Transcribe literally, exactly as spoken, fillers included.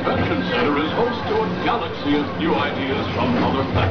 Convention Center is host to a galaxy of new ideas from other planets.